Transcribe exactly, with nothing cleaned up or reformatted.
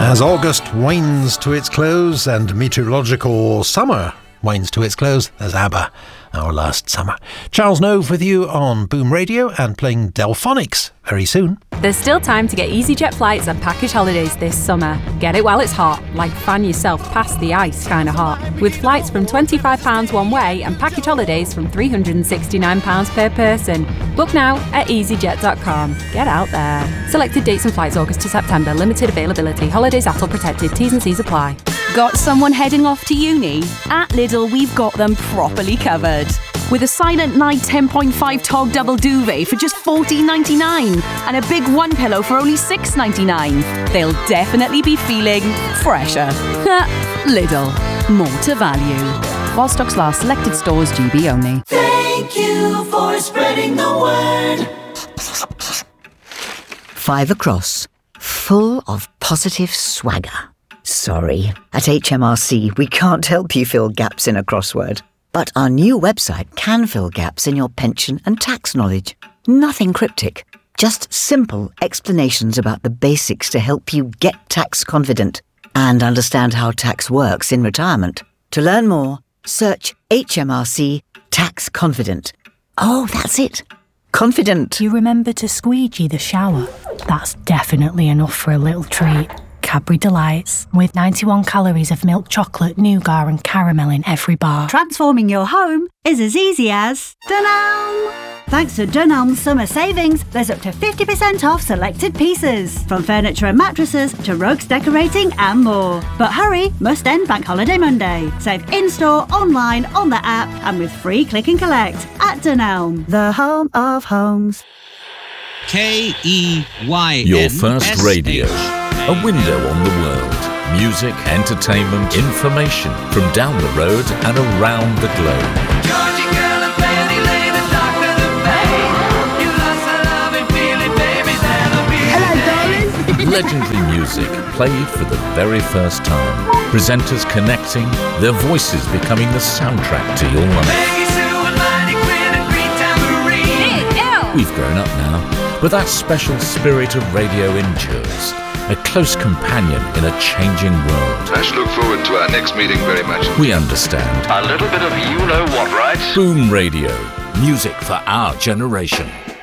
As August winds to its close and meteorological summer winds to its close, there's ABBA, Our Last Summer. Charles Nove with you on Boom Radio and playing Delphonics very soon. There's still time to get EasyJet flights and package holidays this summer. Get it while it's hot, like fan yourself past the ice kind of hot. With flights from twenty-five pounds one way and package holidays from three hundred sixty-nine pounds per person. Book now at easyjet dot com. Get out there. Selected dates and flights August to September. Limited availability. Holidays A T L protected. T's and C's apply. Got someone heading off to uni? At Lidl, we've got them properly covered. With a Silent Night ten point five Tog double duvet for just fourteen ninety-nine and a big one pillow for only six ninety-nine. They'll definitely be feeling fresher. Lidl, more to value. While stocks last, selected stores, G B only. Thank you for spreading the word. Five across, full of positive swagger. Sorry, at H M R C we can't help you fill gaps in a crossword. But our new website can fill gaps in your pension and tax knowledge. Nothing cryptic, just simple explanations about the basics to help you get tax confident and understand how tax works in retirement. To learn more, search H M R C Tax Confident. Oh, that's it. Confident. You remember to squeegee the shower? That's definitely enough for a little treat. Cadbury Delights, with ninety-one calories of milk chocolate, nougat and caramel in every bar. Transforming your home is as easy as Dunelm. Thanks to Dunelm's summer savings, there's up to fifty percent off selected pieces, from furniture and mattresses to rugs, decorating and more. But hurry, must end Bank Holiday Monday. Save in-store, online, on the app and with free click and collect at Dunelm, the home of homes. K E Y N Your first radio. A window on the world. Music, entertainment, information from down the road and around the globe. Georgie girl and Penny Lane and Doctor LeMay. You lost the love and feeling, baby, that'll be. Hello, darling. Legendary music played for the very first time. Presenters connecting, their voices becoming the soundtrack to your life. Maggie Sue and Mighty Quinn and Green Tambourine. We've grown up now, but that special spirit of radio endures. A close companion in a changing world. I should look forward to our next meeting very much. We understand. A little bit of you-know-what, right? Boom Radio. Music for our generation.